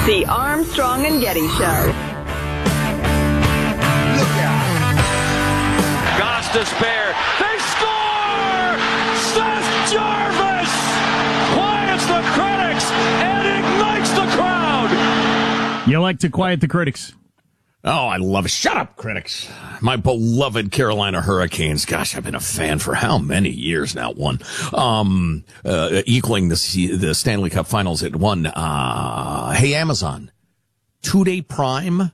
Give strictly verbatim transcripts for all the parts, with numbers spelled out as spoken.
The Armstrong and Getty Show. Look out. Goss to spare. They score! Seth Jarvis quiets the critics and ignites the crowd. You like to quiet the critics. Oh, I love it. Shut up, critics. My beloved Carolina Hurricanes. Gosh, I've been a fan for how many years now? One. Um, uh, equaling the, the Stanley Cup Finals at one. Uh, hey, Amazon. Two-day Prime.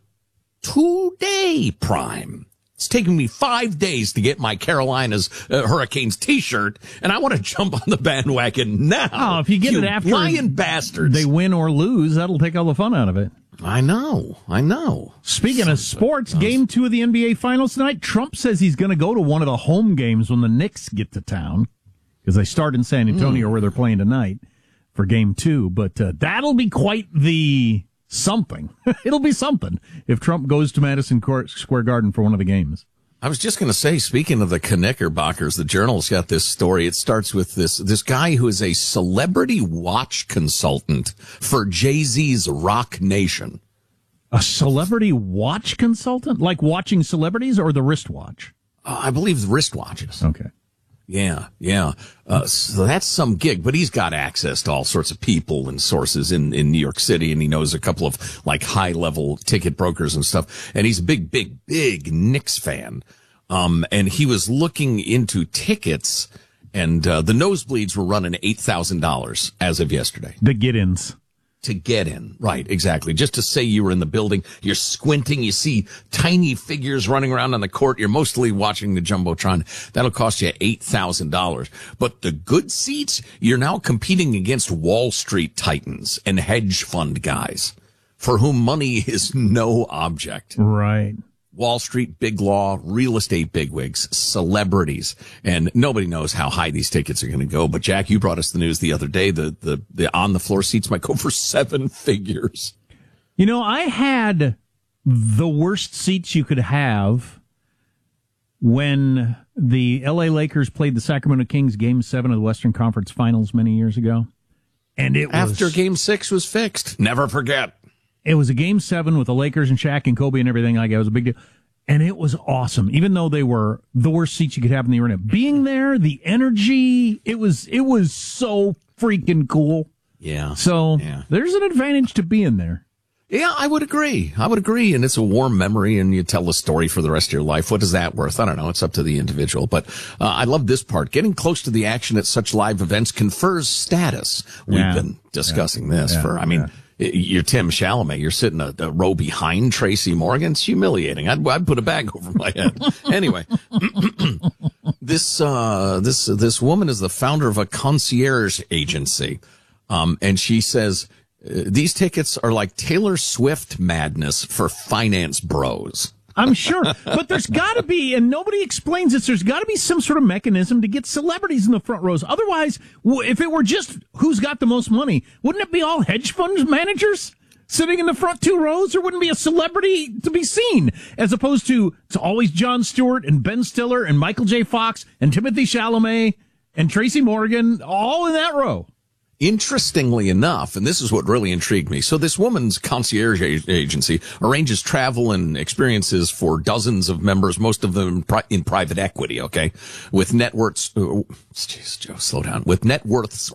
Two-day Prime. It's taken me five days to get my Carolina's uh, Hurricanes T-shirt, and I want to jump on the bandwagon now. Oh, if you get you it after lying bastards. They win or lose, that'll take all the fun out of it. I know, I know. Speaking Some, of sports, game two of the N B A Finals tonight, Trump says he's going to go to one of the home games when the Knicks get to town, because they start in San Antonio mm. where they're playing tonight for game two. But uh, that'll be quite the something. It'll be something if Trump goes to Madison Square Garden for one of the games. I was just going to say, speaking of the Knickerbockers, the Journal's got this story. It starts with this this guy who is a celebrity watch consultant for Jay-Z's Rock Nation. A celebrity watch consultant? Like watching celebrities or the wristwatch? Uh, I believe wristwatches. Okay. Yeah, yeah. Uh, so that's some gig, but he's got access to all sorts of people and sources in, in New York City, and he knows a couple of like high level ticket brokers and stuff. And he's a big, big, big Knicks fan. Um, and he was looking into tickets, and uh, the nosebleeds were running eight thousand dollars as of yesterday. The get-ins. To get in. Right, exactly. Just to say you were in the building, you're squinting, you see tiny figures running around on the court, you're mostly watching the Jumbotron. That'll cost you eight thousand dollars. But the good seats, you're now competing against Wall Street titans and hedge fund guys for whom money is no object. Right. Wall Street, big law, real estate bigwigs, celebrities, and nobody knows how high these tickets are going to go. But Jack, you brought us the news the other day. The, the, the on the floor seats might go for seven figures. You know, I had the worst seats you could have when the L A Lakers played the Sacramento Kings game seven of the Western Conference Finals many years ago. And it was, after game six was fixed. Never forget. It was a game seven with the Lakers and Shaq and Kobe and everything like that. It was a big deal. And it was awesome, even though they were the worst seats you could have in the arena. Being there, the energy, it was it was so freaking cool. Yeah. So yeah. There's an advantage to being there. Yeah, I would agree. I would agree. And it's a warm memory, and you tell the story for the rest of your life. What is that worth? I don't know. It's up to the individual. But uh, I love this part. Getting close to the action at such live events confers status. We've yeah. been discussing yeah. this yeah. for, I mean... Yeah. You're Tim Chalamet. You're sitting a, a row behind Tracy Morgan. It's humiliating. I'd, I'd put a bag over my head. Anyway, this uh, this this woman is the founder of a concierge agency, um, and she says uh, these tickets are like Taylor Swift madness for finance bros. I'm sure. But there's got to be, and nobody explains this, there's got to be some sort of mechanism to get celebrities in the front rows. Otherwise, if it were just who's got the most money, wouldn't it be all hedge fund managers sitting in the front two rows? There wouldn't be a celebrity to be seen, as opposed to it's always Jon Stewart and Ben Stiller and Michael J. Fox and Timothy Chalamet and Tracy Morgan all in that row. Interestingly enough, and this is what really intrigued me, so this woman's concierge agency arranges travel and experiences for dozens of members, most of them in private equity, okay, with net worths, uh, geez, Joe, slow down, with net worths